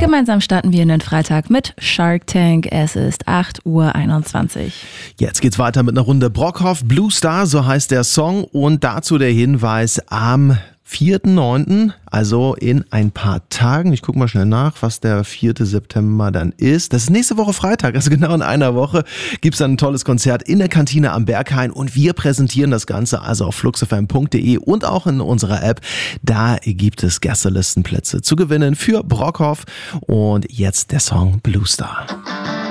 Gemeinsam starten wir in den Freitag mit Shark Tank. Es ist 8:21 Uhr. Jetzt geht's weiter mit einer Runde Brockhoff. Blue Star, so heißt der Song. Und dazu der Hinweis am 4.9., also in ein paar Tagen. Ich gucke mal schnell nach, was der 4. September dann ist. Das ist nächste Woche Freitag, also genau in einer Woche gibt's dann ein tolles Konzert in der Kantine am Berghain und wir präsentieren das Ganze also auf fluxfm.de und auch in unserer App. Da gibt es Gästelistenplätze zu gewinnen für Brockhoff und jetzt der Song Blue Star.